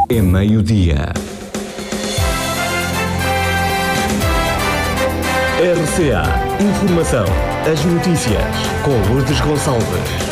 É meio-dia. RCA Informação. As notícias com Lourdes Gonçalves.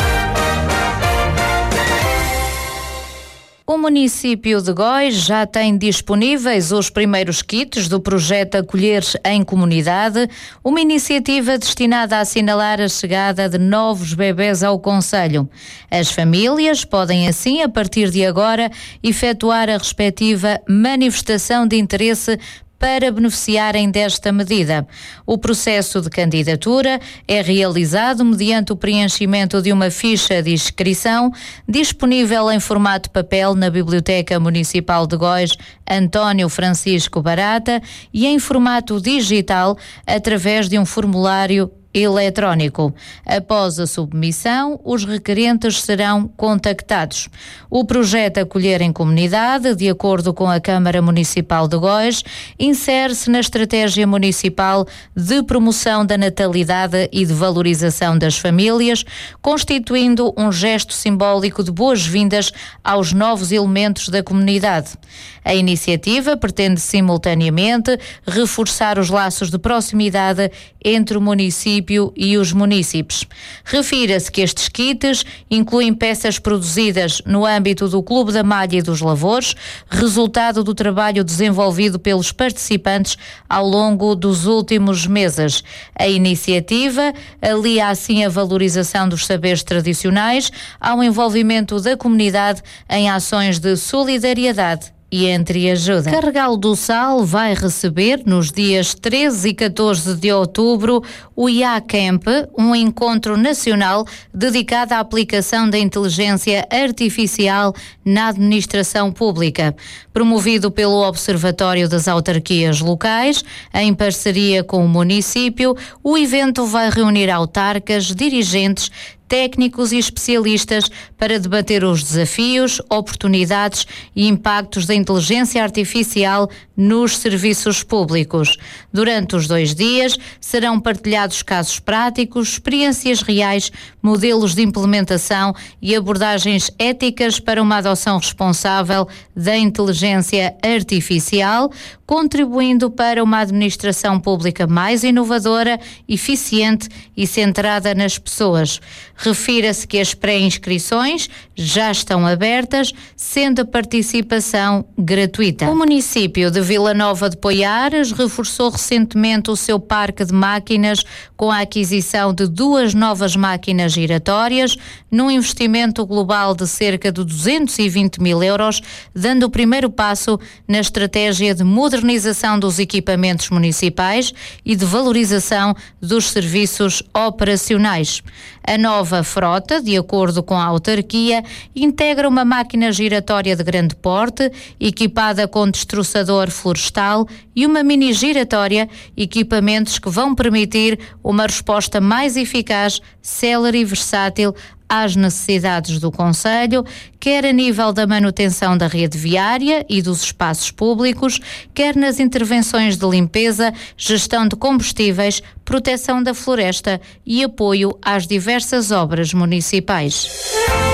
O município de Góis já tem disponíveis os primeiros kits do projeto Acolher em Comunidade, uma iniciativa destinada a assinalar a chegada de novos bebés ao concelho. As famílias podem assim, a partir de agora, efetuar a respectiva manifestação de interesse para beneficiarem desta medida. O processo de candidatura é realizado mediante o preenchimento de uma ficha de inscrição disponível em formato papel na Biblioteca Municipal de Góis António Francisco Barata e em formato digital através de um formulário eletrónico. Após a submissão, os requerentes serão contactados. O projeto Acolher em Comunidade, de acordo com a Câmara Municipal de Góis, insere-se na Estratégia Municipal de Promoção da Natalidade e de Valorização das Famílias, constituindo um gesto simbólico de boas-vindas aos novos elementos da comunidade. A iniciativa pretende simultaneamente reforçar os laços de proximidade entre o município e os munícipes. Refira-se que estes kits incluem peças produzidas no âmbito do Clube da Malha e dos Lavores, resultado do trabalho desenvolvido pelos participantes ao longo dos últimos meses. A iniciativa alia assim a valorização dos saberes tradicionais ao envolvimento da comunidade em ações de solidariedade e entreajuda. Carregal do Sal vai receber nos dias 13 e 14 de outubro o IA-Camp, um encontro nacional dedicado à aplicação da inteligência artificial na administração pública. Promovido pelo Observatório das Autarquias Locais, em parceria com o município, o evento vai reunir autarcas, dirigentes, técnicos e especialistas para debater os desafios, oportunidades e impactos da inteligência artificial nos serviços públicos. Durante os 2 dias serão partilhados casos práticos, experiências reais, modelos de implementação e abordagens éticas para uma adoção responsável da inteligência artificial, contribuindo para uma administração pública mais inovadora, eficiente e centrada nas pessoas. Refira-se que as pré-inscrições já estão abertas, sendo a participação gratuita. O município de Vila Nova de Poiares reforçou recentemente o seu parque de máquinas com a aquisição de 2 novas máquinas giratórias, num investimento global de cerca de 220 mil euros, dando o primeiro passo na estratégia de modernização dos equipamentos municipais e de valorização dos serviços operacionais. A nova frota, de acordo com a autarquia, integra uma máquina giratória de grande porte, equipada com destroçador florestal e uma mini giratória, equipamentos que vão permitir uma resposta mais eficaz, célere e versátil às necessidades do concelho, quer a nível da manutenção da rede viária e dos espaços públicos, quer nas intervenções de limpeza, gestão de combustíveis, proteção da floresta e apoio às diversas obras municipais.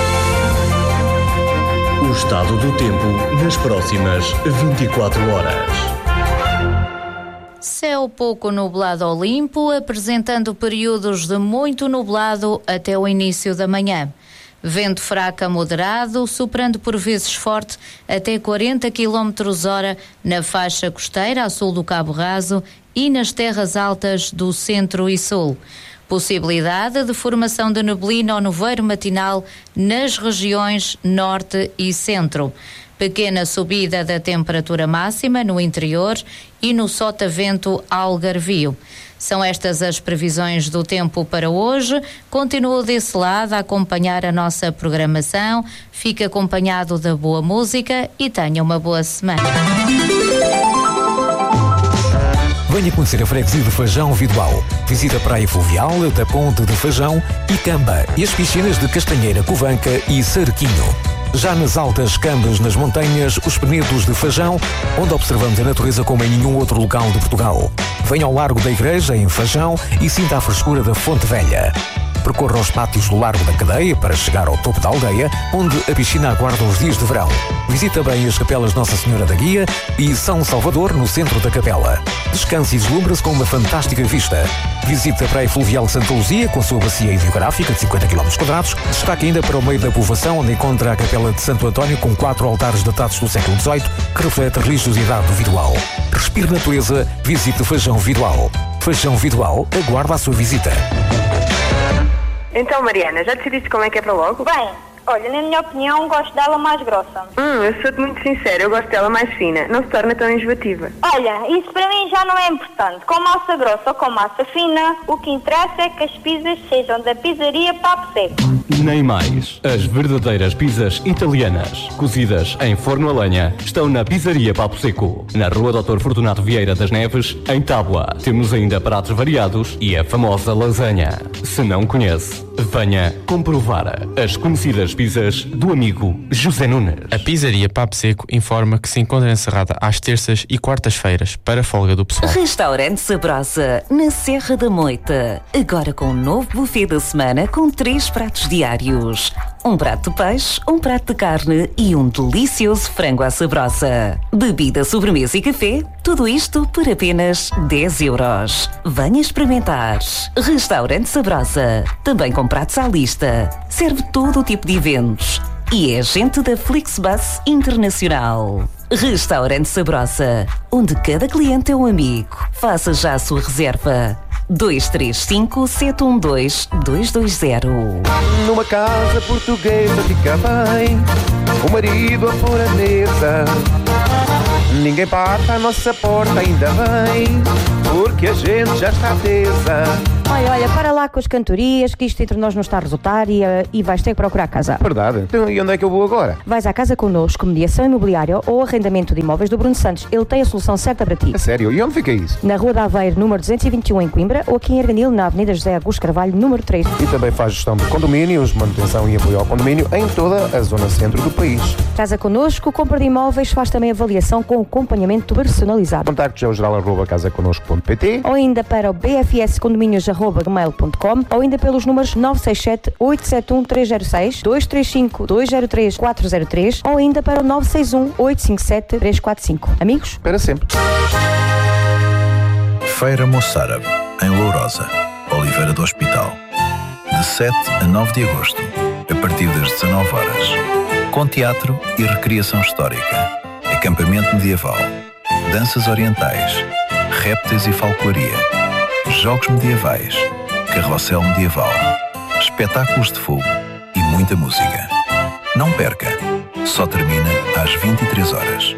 O estado do tempo nas próximas 24 horas. Céu pouco nublado ou limpo, apresentando períodos de muito nublado até o início da manhã. Vento fraco a moderado, soprando por vezes forte até 40 km/h na faixa costeira a sul do Cabo Raso e nas terras altas do centro e sul. Possibilidade de formação de neblina ou nevoeiro matinal nas regiões norte e centro. Pequena subida da temperatura máxima no interior e no sotavento algarvio. São estas as previsões do tempo para hoje. Continua desse lado a acompanhar a nossa programação. Fique acompanhado da boa música e tenha uma boa semana. Venha conhecer a freguesia de Fajão Vidoal. Visita a Praia Fluvial da Ponte de Fajão e Camba e as piscinas de Castanheira, Covanca e Sarquinho. Já nas altas Cambas, nas montanhas, os Penedos de Fajão, onde observamos a natureza como em nenhum outro local de Portugal. Venha ao Largo da Igreja, em Fajão, e sinta a frescura da Fonte Velha. Percorra os pátios do Largo da Cadeia para chegar ao topo da aldeia, onde a piscina aguarda os dias de verão. Visite também as capelas Nossa Senhora da Guia e São Salvador, no centro da capela. Descanse e deslumbre-se com uma fantástica vista. Visite a Praia Fluvial de Santa Luzia, com a sua bacia hidrográfica de 50 km². Destaque ainda para o meio da povoação, onde encontra a Capela de Santo António, com 4 altares datados do século XVIII, que reflete a religiosidade do Vidoal. Respire natureza, visite Fajão Vidoal. Fajão Vidoal aguarda a sua visita. Então, Mariana, já decidiste como é que é para logo? Bem, olha, na minha opinião, gosto dela mais grossa. Eu sou-te muito sincera, eu gosto dela mais fina. Não se torna tão enjoativa. Olha, isso para mim já não é importante. Com massa grossa ou com massa fina, o que interessa é que as pizzas sejam da pizzaria Papo Seco. Nem mais. As verdadeiras pizzas italianas, cozidas em forno a lenha, estão na Pizzaria Papo Seco, na Rua Dr. Fortunato Vieira das Neves, em Tábua. Temos ainda pratos variados e a famosa lasanha. Se não conhece, venha comprovar as conhecidas pizzas do amigo José Nunes. A Pizzaria Papo Seco informa que se encontra encerrada às terças e quartas-feiras para a folga do pessoal. Restaurante Sabrosa, na Serra da Moita. Agora com um novo buffet da semana com 3 pratos diários. Um prato de peixe, um prato de carne e um delicioso frango à sabrosa. Bebida, sobremesa e café, tudo isto por apenas 10 euros. Venha experimentar. Restaurante Sabrosa, também com pratos à lista. Serve todo o tipo de eventos. E é agente da Flixbus Internacional. Restaurante Sabrosa, onde cada cliente é um amigo. Faça já a sua reserva. 235-712-220. Numa casa portuguesa fica bem, o marido a pôr a mesa. Ninguém bate à nossa porta, ainda bem, porque a gente já está tesa. Olha, para lá com as cantorias, que isto entre nós não está a resultar e vais ter que procurar casa. Verdade? Então, e onde é que eu vou agora? Vais à Casa Connosco, mediação imobiliária ou arrendamento de imóveis do Bruno Santos. Ele tem a solução certa para ti. A sério? E onde fica isso? Na Rua da Aveiro, número 221 em Coimbra, ou aqui em Arganil, na Avenida José Augusto Carvalho, número 3. E também faz gestão de condomínios, manutenção e apoio ao condomínio em toda a zona centro do país. Casa Connosco, compra de imóveis, faz também avaliação com acompanhamento personalizado. Contactos é o geral@casaconosco.pt ou ainda para o bfscondomínios@gmail.com ou ainda pelos números 967-871-306, 235-203-403 ou ainda para o 961-857-345. Amigos? Para sempre. Feira Moçárabe, em Lourosa, Oliveira do Hospital. De 7 a 9 de agosto, a partir das 19 horas. Com teatro e recriação histórica, acampamento medieval, danças orientais, répteis e falcoaria, jogos medievais, carrossel medieval, espetáculos de fogo e muita música. Não perca, só termina às 23 horas.